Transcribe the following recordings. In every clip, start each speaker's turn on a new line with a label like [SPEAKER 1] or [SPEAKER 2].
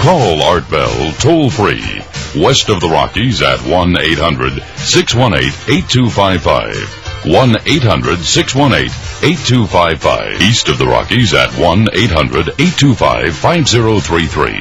[SPEAKER 1] Call Art Bell toll-free, west of the Rockies at 1-800-618-8255. 1-800-618-8255. East of the Rockies at 1-800-825-5033.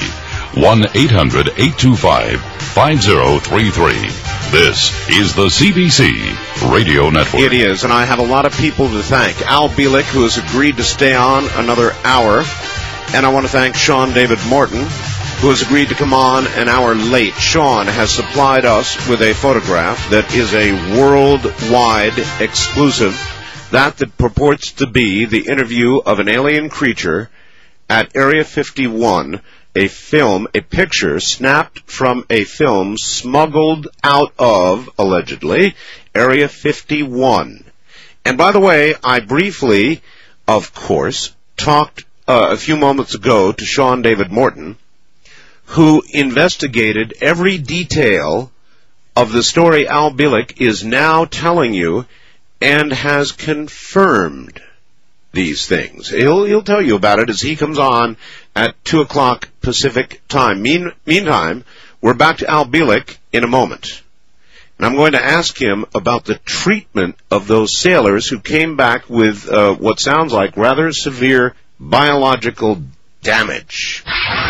[SPEAKER 1] 1-800-825-5033. This is the CBC Radio Network.
[SPEAKER 2] It is, and I have a lot of people to thank. Al Bielek, who has agreed to stay on another hour. And I want to thank Sean David Morton, who has agreed to come on an hour late. Sean has supplied us with a photograph that is a worldwide exclusive, that purports to be the interview of an alien creature at Area 51, a picture snapped from a film smuggled out of, allegedly, Area 51. And by the way, I briefly, of course, talked a few moments ago to Sean David Morton, who investigated every detail of the story Al Bielek is now telling you and has confirmed these things. He'll tell you about it as he comes on at 2 o'clock Pacific time. Meantime, we're back to Al Bielek in a moment. And I'm going to ask him about the treatment of those sailors who came back with what sounds like rather severe biological damage.